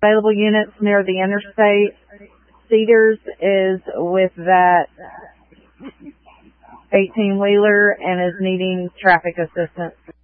Available units near the interstate. Cedars is with that 18-wheeler and is needing traffic assistance.